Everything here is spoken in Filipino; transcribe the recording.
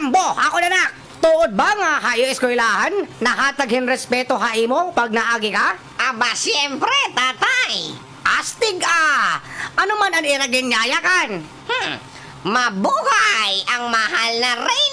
Ambo, ako na nak! Tuod ba nga hayo eskwelahan? Nahataghin respeto ha imo pag naagi ka? Aba, siyempre, tatay. Astig Ano man ang iraging nyayakan? Mabuhay ang mahal na Reyna